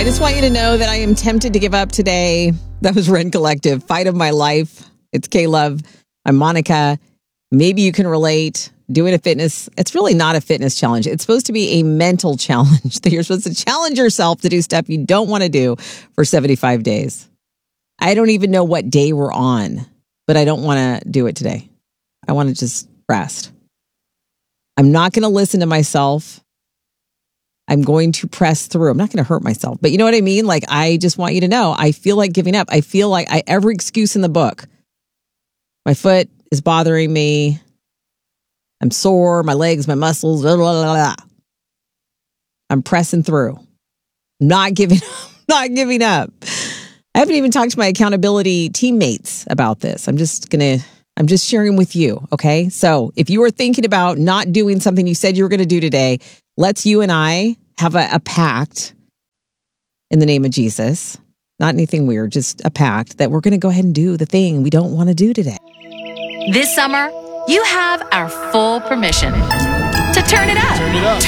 just want you to know that I am tempted to give up today. That was Ren Collective, Fight of My Life. It's K-Love. I'm Monica. Maybe you can relate. Doing a fitness, it's really not a fitness challenge. It's supposed to be a mental challenge that you're supposed to challenge yourself to do stuff you don't want to do for 75 days. I don't even know what day we're on, but I don't want to do it today. I want to just rest. I'm not going to listen to myself. I'm going to press through. I'm not going to hurt myself, but you know what I mean? Like, I just want you to know, I feel like giving up. I feel like every excuse in the book. My foot is bothering me. I'm sore, my legs, my muscles, blah, blah, blah, blah. I'm pressing through. Not giving up. I haven't even talked to my accountability teammates about this. I'm just sharing with you, okay? So if you were thinking about not doing something you said you were going to do today, let's you and I have a pact in the name of Jesus. Not anything weird, just a pact that we're going to go ahead and do the thing we don't want to do today. This summer, you have our full permission to turn it up.